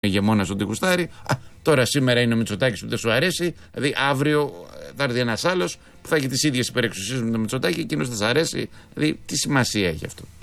ηγεμόνας ότι γουστάρει. Τώρα σήμερα είναι ο Μητσοτάκης που δεν σου αρέσει. Δηλαδή αύριο θα έρθει ένας άλλος που θα έχει τις ίδιες υπερεξουσίες με τον Μητσοτάκη, εκείνος θα σας αρέσει. Δηλαδή τι σημασία έχει αυτό?